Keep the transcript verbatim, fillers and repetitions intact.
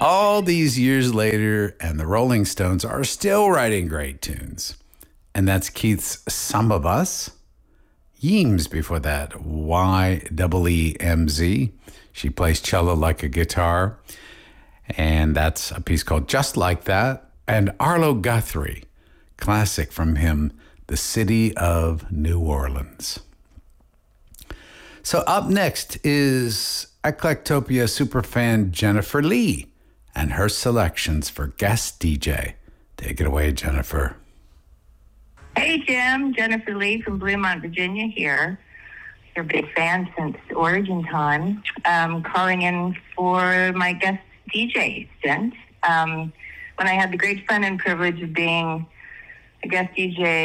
All these years later, and the Rolling Stones are still writing great tunes. And that's Keith's Some of Us. Yeems before that, Y E E M Z. She plays cello like a guitar. And that's a piece called Just Like That. And Arlo Guthrie, classic from him, The City of New Orleans. So up next is Eclectopia superfan Jennifer Lee and her selections for guest D J. Take it away, Jennifer. Hey, Jim. Jennifer Lee from Bluemont, Virginia here. You're a big fan since origin time. Um, calling in for my guest D J stint. Um, when I had the great fun and privilege of being a guest D J